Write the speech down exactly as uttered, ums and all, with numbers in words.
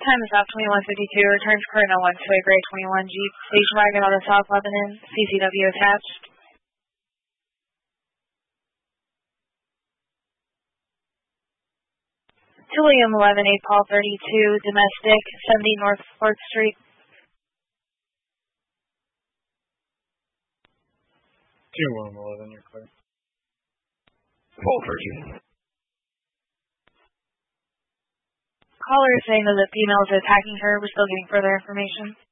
Time is off twenty-one fifty-two. Return to current oh one two eight grade twenty-one Jeep. Station wagon out of South Lebanon. C C W attached. To William eleven eight Paul thirty-two. Domestic. seventy North fourth Street. Two William eleven, you're clear. Paul thirty-two. Caller is saying that the female is attacking her. We're still getting further information.